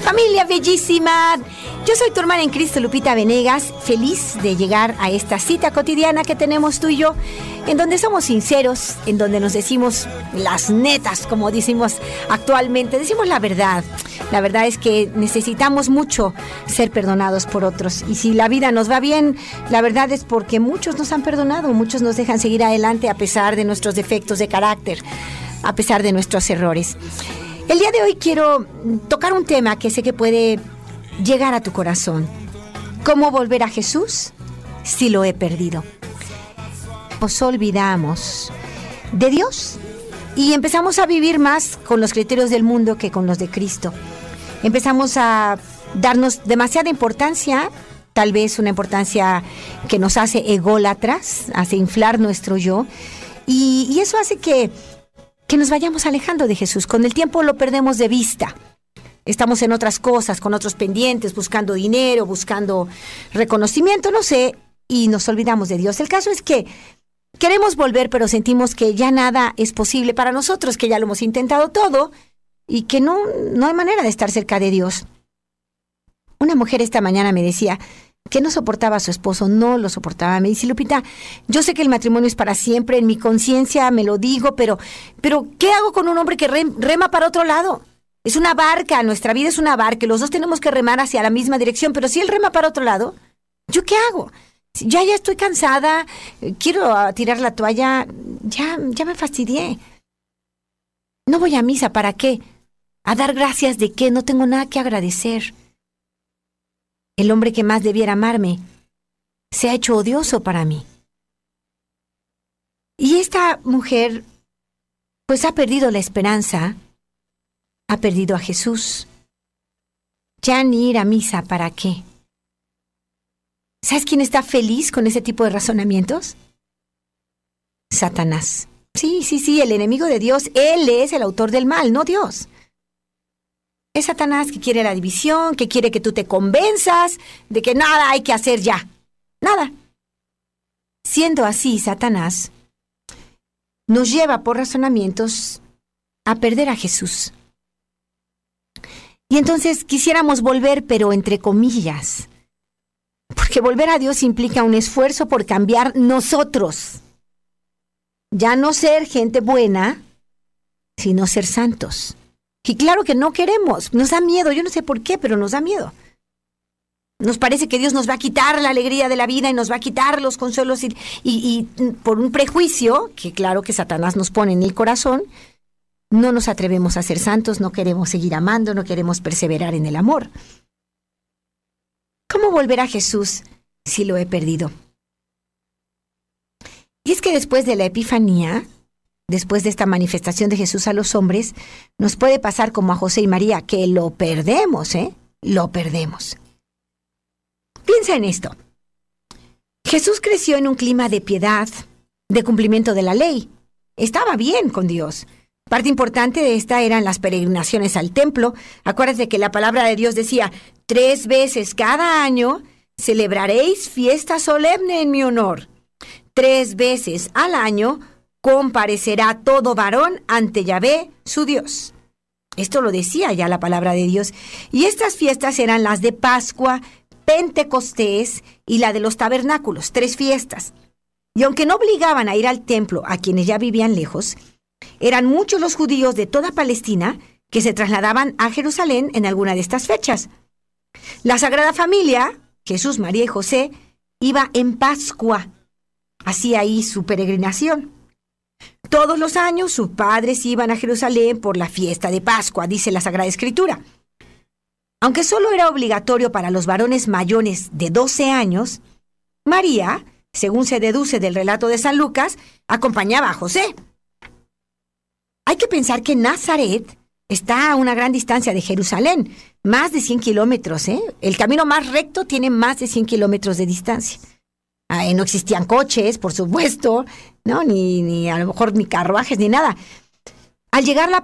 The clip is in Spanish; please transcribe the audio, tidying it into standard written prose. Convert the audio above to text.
Familia bellísima, yo soy tu hermana en Cristo, Lupita Venegas, feliz de llegar a esta cita cotidiana que tenemos tú y yo, en donde somos sinceros, en donde nos decimos las netas, como decimos actualmente, decimos la verdad. La verdad es que necesitamos mucho ser perdonados por otros, y si la vida nos va bien, la verdad es porque muchos nos han perdonado, muchos nos dejan seguir adelante a pesar de nuestros defectos de carácter, a pesar de nuestros errores. El día de hoy quiero tocar un tema que sé que puede llegar a tu corazón. ¿Cómo volver a Jesús si lo he perdido? Nos olvidamos de Dios y empezamos a vivir más con los criterios del mundo que con los de Cristo. Empezamos a darnos demasiada importancia, tal vez una importancia que nos hace ególatras, hace inflar nuestro yo, y eso hace que nos vayamos alejando de Jesús. Con el tiempo lo perdemos de vista. Estamos en otras cosas, con otros pendientes, buscando dinero, buscando reconocimiento, no sé, y nos olvidamos de Dios. El caso es que queremos volver, pero sentimos que ya nada es posible para nosotros, que ya lo hemos intentado todo y que no hay manera de estar cerca de Dios. Una mujer esta mañana me decía que no soportaba a su esposo, no lo soportaba. Me dice: Lupita, yo sé que el matrimonio es para siempre, en mi conciencia me lo digo, pero ¿qué hago con un hombre que rema para otro lado? Es una barca, nuestra vida es una barca, los dos tenemos que remar hacia la misma dirección, pero si él rema para otro lado, ¿yo qué hago? Ya estoy cansada, quiero tirar la toalla, ya me fastidié. No voy a misa, ¿para qué? ¿A dar gracias de qué? No tengo nada que agradecer. El hombre que más debiera amarme se ha hecho odioso para mí. Y esta mujer, pues ha perdido la esperanza, ha perdido a Jesús. Ya ni ir a misa, ¿para qué? ¿Sabes quién está feliz con ese tipo de razonamientos? Satanás. Sí, el enemigo de Dios. Él es el autor del mal, no Dios. Es Satanás que quiere la división, que quiere que tú te convenzas de que nada hay que hacer ya. Nada. Siendo así, Satanás nos lleva por razonamientos a perder a Jesús. Y entonces quisiéramos volver, pero entre comillas. Porque volver a Dios implica un esfuerzo por cambiar nosotros. Ya no ser gente buena, sino ser santos. Y claro que no queremos, nos da miedo, yo no sé por qué, pero nos da miedo. Nos parece que Dios nos va a quitar la alegría de la vida y nos va a quitar los consuelos y por un prejuicio, que claro que Satanás nos pone en el corazón, no nos atrevemos a ser santos, no queremos seguir amando, no queremos perseverar en el amor. ¿Cómo volver a Jesús si lo he perdido? Y es que después de la Epifanía, después de esta manifestación de Jesús a los hombres, nos puede pasar como a José y María, que lo perdemos, Lo perdemos. Piensa en esto. Jesús creció en un clima de piedad, de cumplimiento de la ley. Estaba bien con Dios. Parte importante de esta eran las peregrinaciones al templo. Acuérdate que la palabra de Dios decía: 3 veces cada año celebraréis fiesta solemne en mi honor. 3 veces al año comparecerá todo varón ante Yahvé, su Dios. Esto lo decía ya la palabra de Dios. Y estas fiestas eran las de Pascua, Pentecostés y la de los tabernáculos, 3 fiestas. Y aunque no obligaban a ir al templo a quienes ya vivían lejos, eran muchos los judíos de toda Palestina que se trasladaban a Jerusalén en alguna de estas fechas. La Sagrada Familia, Jesús, María y José, iba en Pascua. Hacía ahí su peregrinación. Todos los años sus padres iban a Jerusalén por la fiesta de Pascua, dice la Sagrada Escritura. Aunque solo era obligatorio para los varones mayores de 12 años, María, según se deduce del relato de San Lucas, acompañaba a José. Hay que pensar que Nazaret está a una gran distancia de Jerusalén, más de 100 kilómetros, El camino más recto tiene más de 100 kilómetros de distancia. No existían coches, por supuesto, ¿no? Ni a lo mejor ni carruajes, ni nada. Al llegar